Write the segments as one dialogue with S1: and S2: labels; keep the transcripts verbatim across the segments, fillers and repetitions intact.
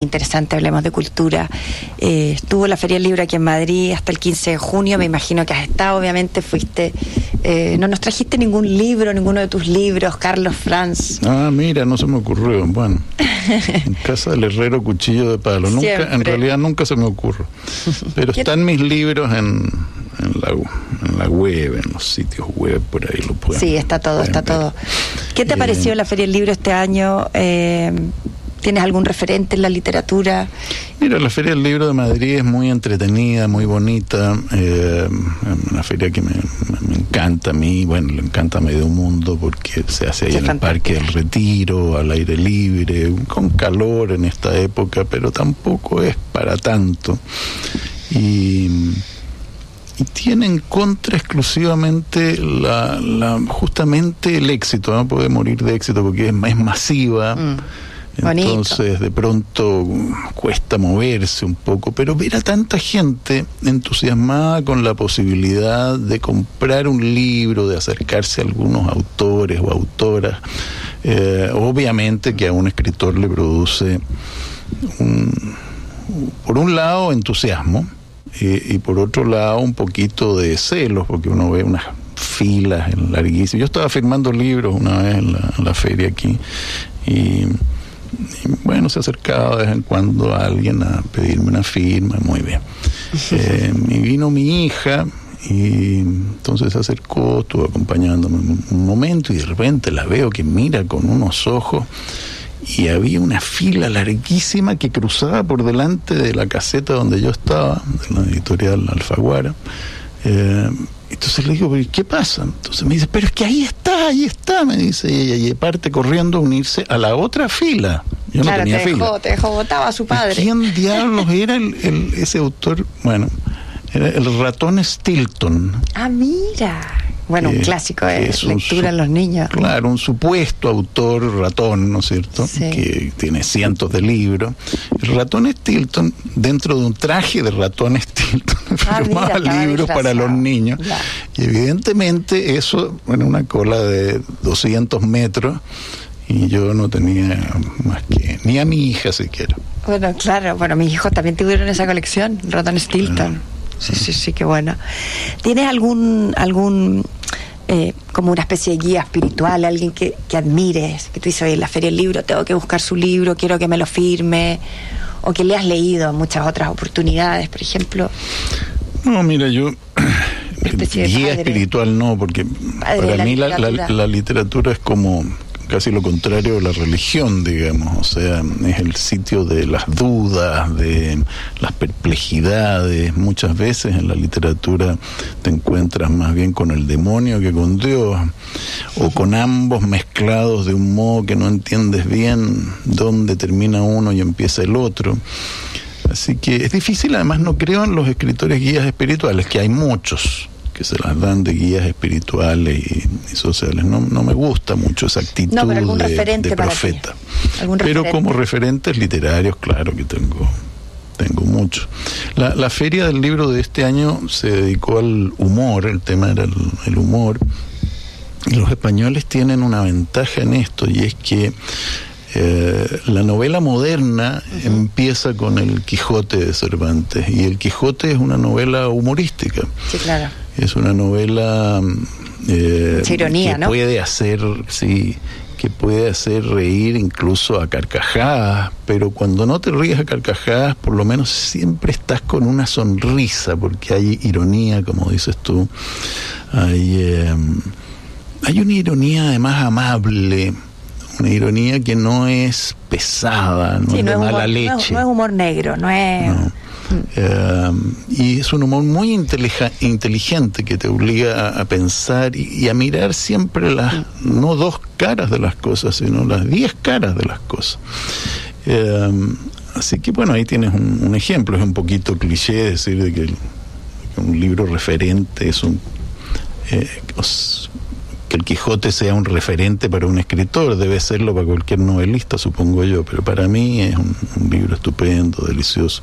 S1: interesante, Hablemos de Cultura. Eh, estuvo la Feria del Libro aquí en Madrid hasta el quince de junio, me imagino que has estado, obviamente fuiste, eh, no nos trajiste ningún libro, ninguno de tus libros, Carlos Franz.
S2: Ah, mira, no se me ocurrió, bueno, en casa del herrero cuchillo de palo, nunca, en realidad nunca se me ocurre, pero están mis libros en, en, la, en la web, en los sitios web, por ahí lo pueden.
S1: Sí, está todo, está ver. todo. ¿Qué te eh, pareció la Feria del Libro este año? Eh, ¿Tienes algún referente en la literatura?
S2: Mira, la Feria del Libro de Madrid es muy entretenida, muy bonita, eh, una feria que me, me encanta a mí, bueno, le encanta a medio mundo porque se hace ahí en el Parque del Retiro, al aire libre, con calor en esta época, pero tampoco es para tanto. Y... y tiene en contra exclusivamente la, la justamente el éxito, no puede morir de éxito porque es, es masiva, mm, entonces bonito. De pronto cuesta moverse un poco, pero ver a tanta gente entusiasmada con la posibilidad de comprar un libro, de acercarse a algunos autores o autoras, eh, obviamente que a un escritor le produce un, por un lado entusiasmo, Y, y por otro lado un poquito de celos, porque uno ve unas filas larguísimas. Yo estaba firmando libros una vez en la, en la feria aquí y, y bueno, se acercaba de vez en cuando a alguien a pedirme una firma, muy bien. Eh, y vino mi hija y entonces se acercó, estuvo acompañándome un, un momento y de repente la veo que mira con unos ojos. Y había una fila larguísima que cruzaba por delante de la caseta donde yo estaba, de la editorial Alfaguara. Eh, entonces le digo, ¿qué pasa? Entonces me dice, pero es que ahí está, ahí está, me dice ella, y parte corriendo a unirse a la otra fila. Yo
S1: claro,
S2: no tenía
S1: te dejó,
S2: fila.
S1: te dejó botado a su padre.
S2: ¿Quién diablos era el, el, ese autor? Bueno, era el ratón Stilton.
S1: Ah, mira. Bueno, un clásico de
S2: es
S1: lectura
S2: en
S1: los niños.
S2: Claro, un supuesto autor ratón, ¿no es cierto? Sí. Que tiene cientos de libros. El ratón Stilton, dentro de un traje de ratón Stilton, ah, firmaba mira, libros para los niños. Ya. Y evidentemente eso, bueno, una cola de doscientos metros, y yo no tenía más que, ni a mi hija siquiera.
S1: Bueno, claro, bueno, mis hijos también tuvieron esa colección, el ratón Stilton. Claro. Sí, sí, sí, qué bueno. ¿Tienes algún, algún eh, como una especie de guía espiritual, alguien que, que admires, que tú dices, oye, en la Feria del Libro tengo que buscar su libro, quiero que me lo firme, o que le has leído en muchas otras oportunidades, por ejemplo?
S2: No, mira, yo guía espiritual no, porque padre para la mí la, la, la literatura es como casi lo contrario de la religión, digamos, o sea, es el sitio de las dudas, de las perplejidades. Muchas veces en la literatura te encuentras más bien con el demonio que con Dios, o con ambos mezclados de un modo que no entiendes bien dónde termina uno y empieza el otro. Así que es difícil, además no creo en los escritores guías espirituales, que hay muchos que se las dan de guías espirituales y, y sociales. No, no me gusta mucho esa actitud no, de, de profeta. Pero referente? Como referentes literarios, claro que tengo, tengo mucho. La, la Feria del Libro de este año se dedicó al humor, el tema era el, el humor. Y los españoles tienen una ventaja en esto, y es que Eh, la novela moderna uh-huh. empieza con el Quijote de Cervantes, y el Quijote es una novela humorística.
S1: Sí, claro.
S2: Es una novela eh,
S1: ironía,
S2: que
S1: ¿no?
S2: puede hacer, sí, que puede hacer reír incluso a carcajadas, pero cuando no te ríes a carcajadas, por lo menos siempre estás con una sonrisa, porque hay ironía, como dices tú. Hay, eh, hay una ironía además amable, una ironía que no es pesada, no sí, es no de es mala
S1: humor,
S2: leche.
S1: No es, no es humor negro, no es...
S2: No. Mm. Eh, y es un humor muy inteliga, inteligente que te obliga a, a pensar y, y a mirar siempre las, mm. no dos caras de las cosas, sino las diez caras de las cosas. Eh, así que bueno, ahí tienes un, un ejemplo. Es un poquito cliché decir de que, el, que un libro referente es un... Eh, os, que el Quijote sea un referente para un escritor, debe serlo para cualquier novelista, supongo yo, pero para mí es un, un libro estupendo, delicioso.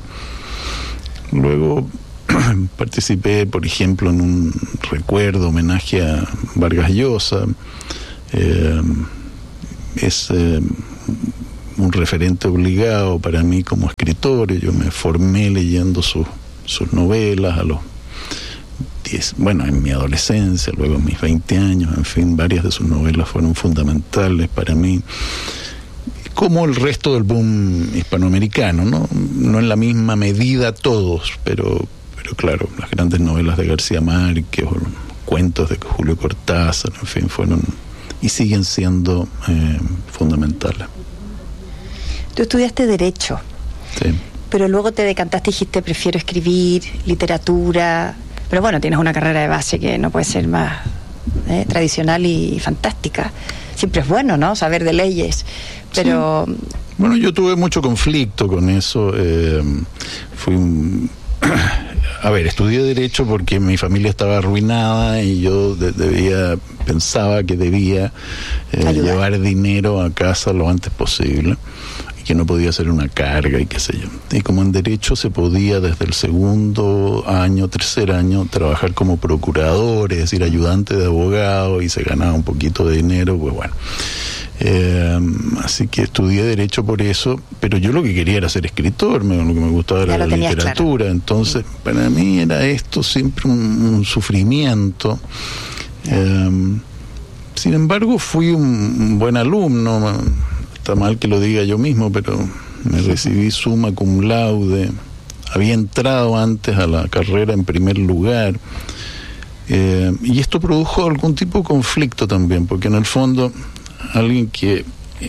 S2: Luego participé, por ejemplo, en un recuerdo, homenaje a Vargas Llosa. Eh, es eh, un referente obligado para mí como escritor. Yo me formé leyendo sus, sus novelas a los diez, bueno, en mi adolescencia, luego en mis veinte años, en fin, varias de sus novelas fueron fundamentales para mí, como el resto del boom hispanoamericano, ¿no? No en la misma medida todos, pero, pero claro, las grandes novelas de García Márquez, o cuentos de Julio Cortázar, en fin, fueron y siguen siendo eh, fundamentales.
S1: Tú estudiaste Derecho,
S2: sí,
S1: pero luego te decantaste y dijiste, prefiero escribir, literatura, pero bueno, tienes una carrera de base que no puede ser más eh, tradicional y fantástica. Siempre es bueno, ¿no?, saber de leyes, pero... Sí.
S2: Bueno, yo tuve mucho conflicto con eso. Eh, fui un... A ver, estudié Derecho porque mi familia estaba arruinada y yo de- debía, pensaba que debía eh, llevar dinero a casa lo antes posible, y que no podía ser una carga y qué sé yo. Y como en Derecho se podía desde el segundo año, tercer año, trabajar como procurador, es decir, ayudante de abogado, y se ganaba un poquito de dinero, pues bueno. Eh, así que estudié Derecho por eso, pero yo lo que quería era ser escritor, me, lo que me gustaba era la literatura, claro. Entonces sí. Para mí era esto siempre un, un sufrimiento. Eh, sin embargo, fui un, un buen alumno, está mal que lo diga yo mismo, pero me recibí summa cum laude, había entrado antes a la carrera en primer lugar, eh, y esto produjo algún tipo de conflicto también, porque en el fondo alguien que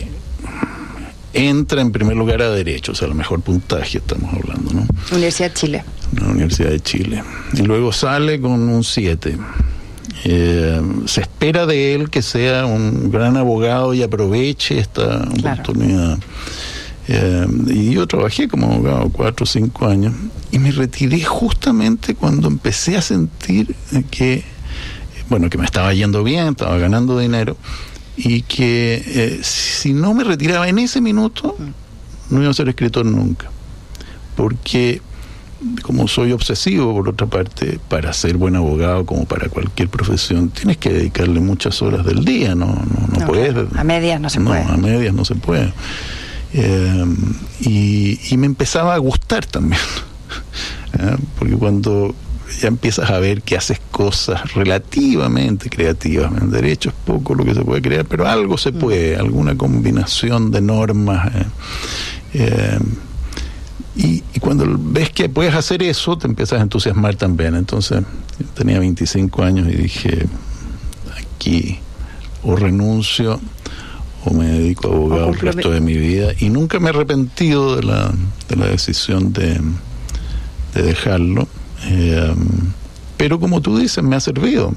S2: entra en primer lugar a Derecho, o sea, el mejor puntaje estamos hablando, ¿no?
S1: Universidad de Chile.
S2: La Universidad de Chile. Y luego sale con un siete. Eh, se espera de él que sea un gran abogado y aproveche esta claro. oportunidad. Eh, y yo trabajé como abogado cuatro o cinco años y me retiré justamente cuando empecé a sentir que, bueno, que me estaba yendo bien, estaba ganando dinero, y que eh, si no me retiraba en ese minuto no iba a ser escritor nunca, porque como soy obsesivo por otra parte, para ser buen abogado como para cualquier profesión tienes que dedicarle muchas horas del día, no, no, no, no puedes,
S1: a medias no se
S2: no,
S1: puede
S2: a medias no se puede. Eh, y, y me empezaba a gustar también, ¿eh? Porque cuando ya empiezas a ver que haces cosas relativamente creativas, en Derecho es poco lo que se puede crear, pero algo se puede, alguna combinación de normas, eh, eh, y, y cuando ves que puedes hacer eso te empiezas a entusiasmar también. Entonces yo tenía veinticinco años y dije, aquí o renuncio o me dedico a abogado el resto de mi vida, y nunca me he arrepentido de la, de la decisión de, de dejarlo. Eh, pero como tú dices, me ha servido.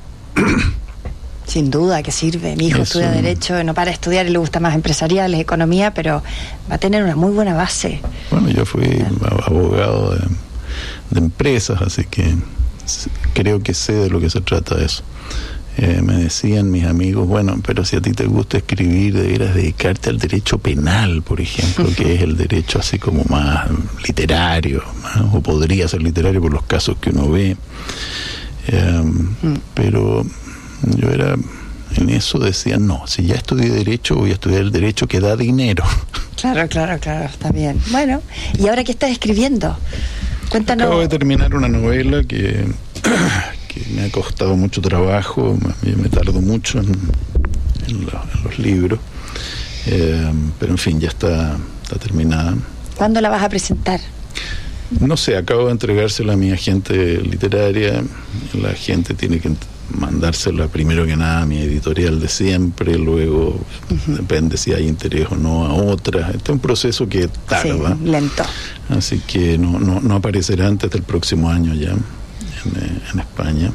S1: Sin duda que sirve. Mi hijo Eso. estudia Derecho, no para de estudiar y le gusta más empresariales, economía, pero va a tener una muy buena base.
S2: Bueno, yo fui claro. abogado de, de empresas, así que creo que sé de lo que se trata de eso. Eh, me decían mis amigos, bueno, pero si a ti te gusta escribir, deberías dedicarte al derecho penal, por ejemplo, que es el derecho así como más literario, ¿no? O podría ser literario por los casos que uno ve. Eh, mm. Pero yo era, en eso decía, no, si ya estudié Derecho, voy a estudiar el derecho que da dinero.
S1: Claro, claro, claro, está bien. Bueno, ¿y ahora qué estás escribiendo? Cuéntanos.
S2: Acabo de terminar una novela que... que me ha costado mucho trabajo, me, me tardo mucho en, en, la, en los libros, eh, pero en fin, ya está, está terminada.
S1: ¿Cuándo la vas a presentar?
S2: No sé, acabo de entregársela a mi agente literaria. La agente tiene que mandársela primero que nada a mi editorial de siempre, luego uh-huh. depende si hay interés o no a otras. Este es un proceso que tarda.
S1: Sí, lento.
S2: Así que no, no, no aparecerá antes del próximo año ya. En, en España.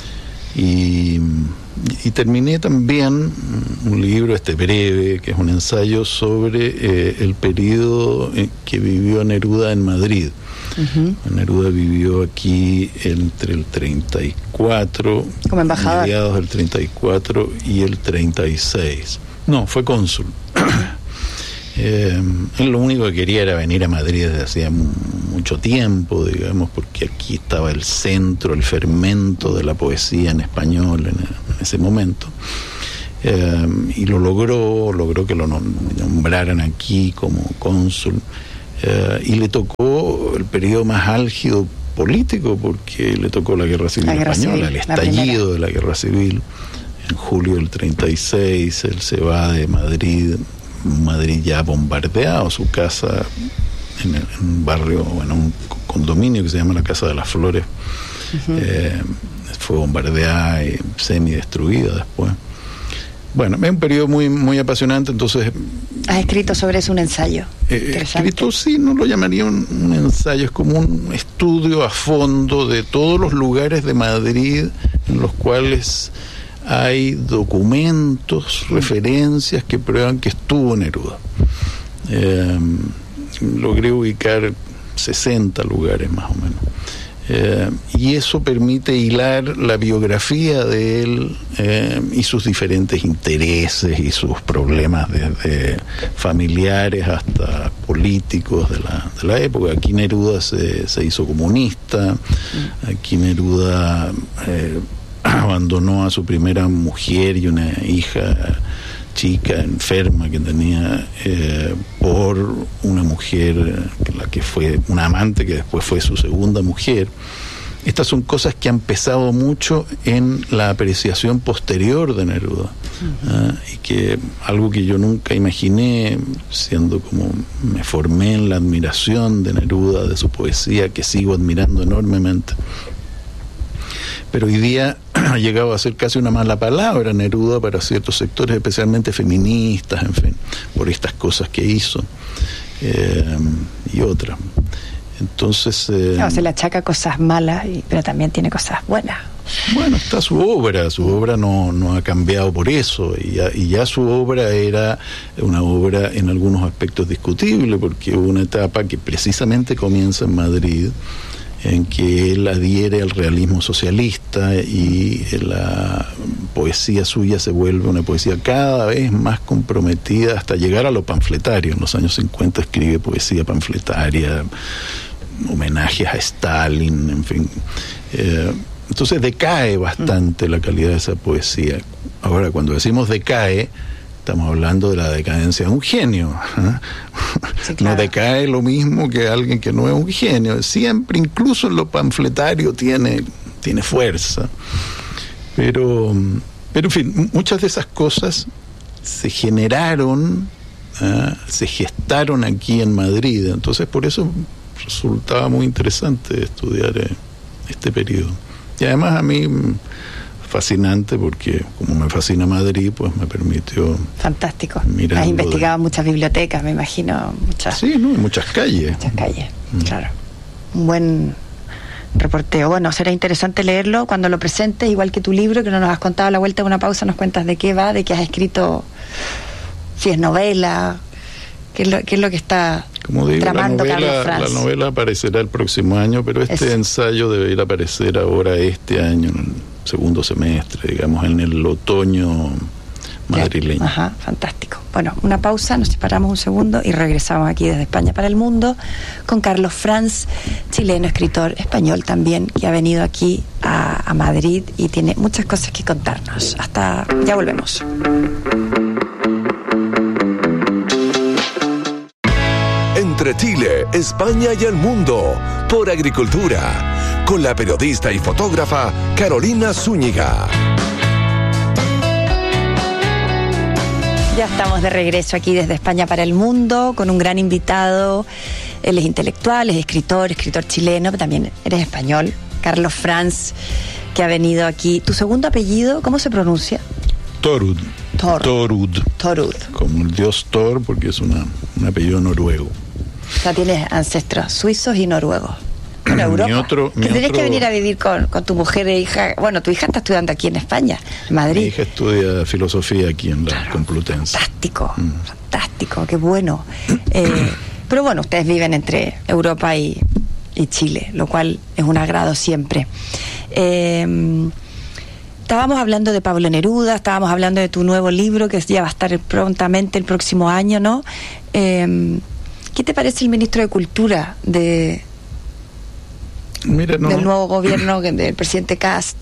S2: Y, y terminé también un libro, este breve, que es un ensayo sobre eh, el periodo que vivió Neruda en Madrid. Uh-huh. Neruda vivió aquí entre el treinta y cuatro,
S1: como embajador,
S2: mediados del treinta y cuatro y el treinta y seis. No, fue cónsul. Eh, él lo único que quería era venir a Madrid desde hacía mucho tiempo, digamos, porque aquí estaba el centro, el fermento de la poesía en español en, en ese momento. eh, y lo logró, logró que lo nombraran aquí como cónsul, eh, y le tocó el periodo más álgido político, porque le tocó la Guerra Civil la guerra Española, civil, el estallido de la Guerra Civil. En julio del treinta y seis, él se va de Madrid, Madrid ya bombardeado, su casa en, el, en un barrio, bueno, un condominio que se llama la Casa de las Flores, uh-huh. eh, fue bombardeada y semi-destruida después. Bueno, es un periodo muy muy apasionante, entonces...
S1: ¿Has escrito sobre eso un ensayo?
S2: Eh, escrito, sí, no lo llamaría un, un ensayo, es como un estudio a fondo de todos los lugares de Madrid en los cuales hay documentos, referencias que prueban que estuvo Neruda. Eh, logré ubicar sesenta lugares más o menos. Eh, y eso permite hilar la biografía de él eh, y sus diferentes intereses y sus problemas desde familiares hasta políticos de la, de la época. Aquí Neruda se, se hizo comunista, aquí Neruda eh, abandonó a su primera mujer y una hija chica enferma que tenía eh, por una mujer, la que fue una amante que después fue su segunda mujer. Estas son cosas que han pesado mucho en la apreciación posterior de Neruda, uh-huh. ¿eh? Y que algo que yo nunca imaginé, siendo como me formé en la admiración de Neruda, de su poesía, que sigo admirando enormemente. Pero hoy día ha llegado a ser casi una mala palabra Neruda para ciertos sectores, especialmente feministas, en fin, por estas cosas que hizo eh, y otras. Entonces... Eh,
S1: no, se le achaca cosas malas, y, pero también tiene cosas buenas.
S2: Bueno, está su obra, su obra no, no ha cambiado por eso, y ya, y ya su obra era una obra en algunos aspectos discutible, porque hubo una etapa que precisamente comienza en Madrid, en que él adhiere al realismo socialista y la poesía suya se vuelve una poesía cada vez más comprometida hasta llegar a lo panfletario. En los años cincuenta escribe poesía panfletaria, homenajes a Stalin, en fin. Eh, entonces decae bastante la calidad de esa poesía. Ahora, cuando decimos decae, estamos hablando de la decadencia de un genio. ¿eh? Sí, claro. No decae lo mismo que alguien que no es un genio. Siempre, incluso en lo panfletario, tiene, tiene fuerza. Pero, pero, en fin, muchas de esas cosas se generaron, ¿eh? se gestaron aquí en Madrid. Entonces, por eso resultaba muy interesante estudiar eh, este periodo. Y además a mí... fascinante, porque como me fascina Madrid, pues me permitió...
S1: Fantástico. Has investigado de... muchas bibliotecas, me imagino. Muchas...
S2: Sí, ¿no? Muchas calles.
S1: Muchas calles, mm. claro. Un buen reporteo. Bueno, será interesante leerlo cuando lo presentes, igual que tu libro, que no nos has contado a la vuelta de una pausa, nos cuentas de qué va, de qué has escrito, si es novela, qué es lo, qué es lo que está...
S2: Como digo, la novela, la novela aparecerá el próximo año, pero este es... ensayo debe ir a aparecer ahora este año, en el segundo semestre, digamos, en el otoño madrileño.
S1: Ajá, fantástico. Bueno, una pausa, nos separamos un segundo y regresamos aquí desde España para el mundo con Carlos Franz, chileno, escritor español también, que ha venido aquí a, a Madrid y tiene muchas cosas que contarnos. Hasta, ya volvemos.
S3: Entre Chile, España y el mundo, por Agricultura, con la periodista y fotógrafa Carolina Zúñiga.
S1: Ya estamos de regreso aquí desde España para el mundo, con un gran invitado. Él es intelectual, es escritor, escritor chileno, pero también eres español. Carlos Franz, que ha venido aquí. ¿Tu segundo apellido, cómo se pronuncia?
S2: Torud.
S1: Tor.
S2: Torud.
S1: Torud.
S2: Como el dios Thor, porque es una, un apellido noruego.
S1: O sea, tienes ancestros suizos y noruegos. En Europa.
S2: Mi otro, mi
S1: Tendrías
S2: otro...
S1: que venir a vivir con, con tu mujer e hija. Bueno, tu hija está estudiando aquí en España, en Madrid.
S2: Mi hija estudia filosofía aquí en la claro, Complutense.
S1: Fantástico, mm. fantástico, qué bueno. Eh, pero bueno, ustedes viven entre Europa y, y Chile, lo cual es un agrado siempre. Eh, estábamos hablando de Pablo Neruda, estábamos hablando de tu nuevo libro que ya va a estar prontamente el próximo año, ¿no? Eh, ¿Qué te parece el ministro de Cultura de...
S2: Mira, no,
S1: del nuevo gobierno del presidente Kast?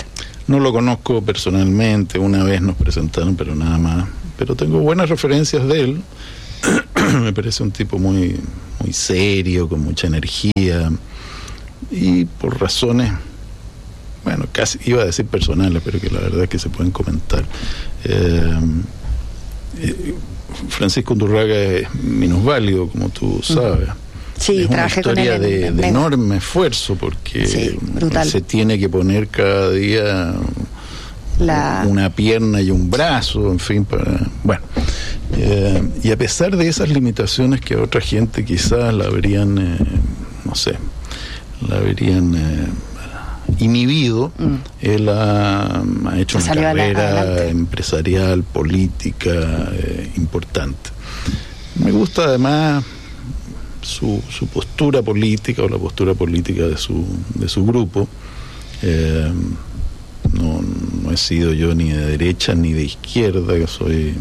S2: No lo conozco personalmente, una vez nos presentaron, pero nada más. Pero tengo buenas referencias de él. Me parece un tipo muy, muy serio, con mucha energía, y por razones, bueno, casi iba a decir personales, pero que la verdad es que se pueden comentar. Eh, eh, Francisco Undurraga es minusválido, como tú sabes.
S1: Sí,
S2: es una historia
S1: con él en,
S2: de,
S1: en
S2: de enorme esfuerzo, porque
S1: sí,
S2: se tiene que poner cada día La... una pierna y un brazo, en fin, para bueno. Eh, y a pesar de esas limitaciones que a otra gente quizás la habrían, eh, no sé, la habrían eh, inhibido, mm. él ha, ha hecho una carrera empresarial, política eh, importante. Me gusta además su, su postura política, o la postura política de su, de su grupo. Eh, no, no he sido yo ni de derecha ni de izquierda, que soy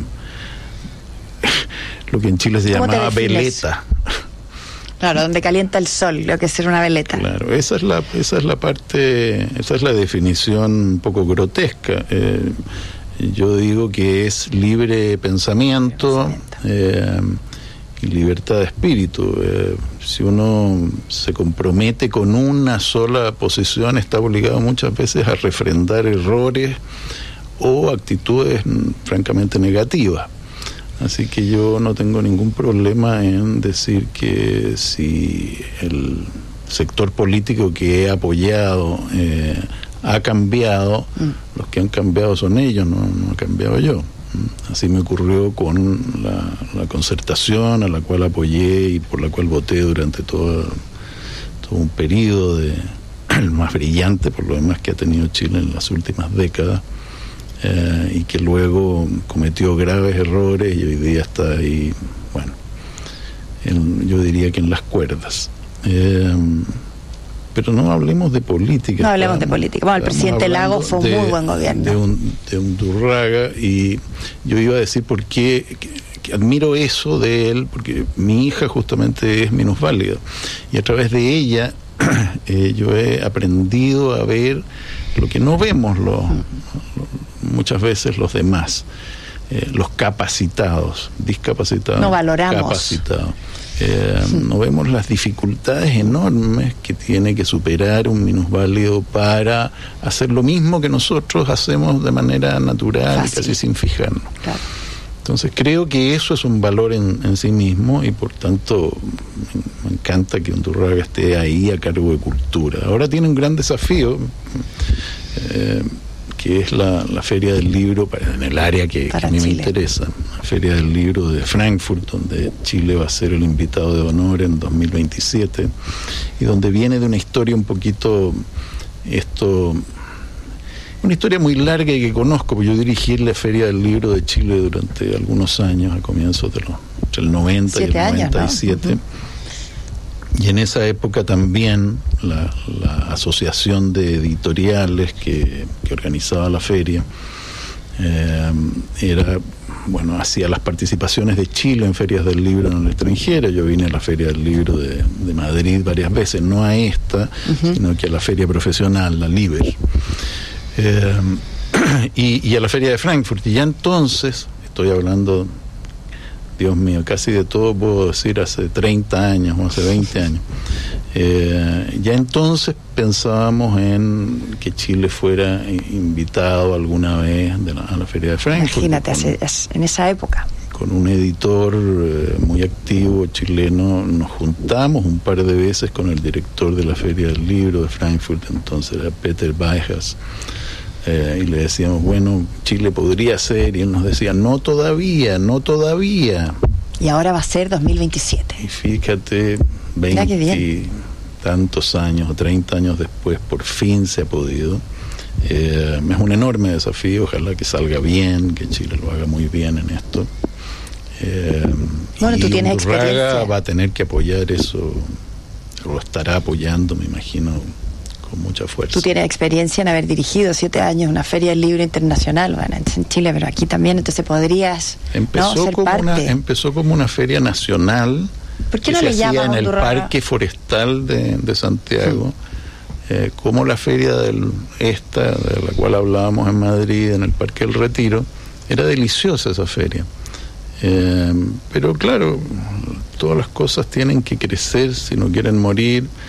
S2: lo que en Chile se llamaba veleta.
S1: Claro, donde calienta el sol, lo que es ser una veleta.
S2: Claro, esa es la, esa es la parte, esa es la definición un poco grotesca. Eh, yo digo que es libre pensamiento, pensamiento. Eh, y libertad de espíritu. Eh, si uno se compromete con una sola posición, está obligado muchas veces a refrendar errores o actitudes francamente negativas. Así que yo no tengo ningún problema en decir que si el sector político que he apoyado eh, ha cambiado, mm. los que han cambiado son ellos, no, no he cambiado yo. Así me ocurrió con la, la concertación, a la cual apoyé y por la cual voté durante todo, todo un periodo de, el más brillante por lo demás que ha tenido Chile en las últimas décadas. Eh, y que luego cometió graves errores y hoy día está ahí, bueno, en, yo diría que en las cuerdas. Eh, pero no hablemos de política.
S1: No hablemos de política. Bueno, el presidente Lagos fue un de, muy buen gobierno.
S2: De, un, de Undurraga, y yo iba a decir por qué que, que admiro eso de él, porque mi hija justamente es minusválida, y a través de ella eh, yo he aprendido a ver lo que no vemos los... Mm. muchas veces los demás, eh, los capacitados, discapacitados,
S1: no valoramos,
S2: capacitados. Eh, sí. No vemos las dificultades enormes que tiene que superar un minusválido para hacer lo mismo que nosotros hacemos de manera natural, fácil, y casi sin fijarnos. Claro. Entonces creo que eso es un valor en, en sí mismo, y por tanto me, me encanta que Undurraga esté ahí a cargo de cultura. Ahora tiene un gran desafío, eh, que es la, la Feria del Libro para, en el área que, que a mí Chile. me interesa, la Feria del Libro de Frankfurt, donde Chile va a ser el invitado de honor en dos mil veintisiete, y donde viene de una historia un poquito, esto, una historia muy larga y que conozco, porque yo dirigí la Feria del Libro de Chile durante algunos años, a comienzos de los, entre el noventa y el noventa y siete. Años, ¿no? Uh-huh. Y en esa época también la, la asociación de editoriales que, que organizaba la feria eh, era, bueno, hacía las participaciones de Chile en ferias del libro en el extranjero. Yo vine a la Feria del Libro de, de Madrid varias veces, no a esta, uh-huh. sino que a la feria profesional, la Liber, eh, y, y a la Feria de Frankfurt. Y ya entonces, estoy hablando... Dios mío, casi de todo puedo decir hace treinta años o hace veinte años. Eh, ya entonces pensábamos en que Chile fuera invitado alguna vez de la, a la Feria de Frankfurt.
S1: Imagínate, hace, en esa época.
S2: Con un editor eh, muy activo chileno, nos juntamos un par de veces con el director de la Feria del Libro de Frankfurt, entonces era Peter Baijas. Eh, y le decíamos, bueno, Chile podría ser, y él nos decía, no todavía, no todavía.
S1: Y ahora va a ser dos mil veintisiete.
S2: Y fíjate, veinte y tantos años, treinta años después, por fin se ha podido. Eh, es un enorme desafío, ojalá que salga bien, que Chile lo haga muy bien en esto. Eh,
S1: bueno, tú tienes
S2: Undurraga
S1: experiencia.
S2: Va a tener que apoyar eso, lo estará apoyando, me imagino, con mucha fuerza.
S1: Tú tienes experiencia en haber dirigido siete años una feria del libro internacional, bueno, en Chile, pero aquí también, entonces podrías
S2: empezó ¿no? ser como parte. Una, empezó como una feria nacional.
S1: ¿Por qué
S2: que
S1: no
S2: se
S1: le
S2: hacía
S1: llaman
S2: en el
S1: Undurraga?
S2: Parque Forestal de, de Santiago. Sí. eh, como la feria del, esta, de la cual hablábamos en Madrid, en el Parque del Retiro, era deliciosa esa feria. Eh, pero claro, todas las cosas tienen que crecer si no quieren morir,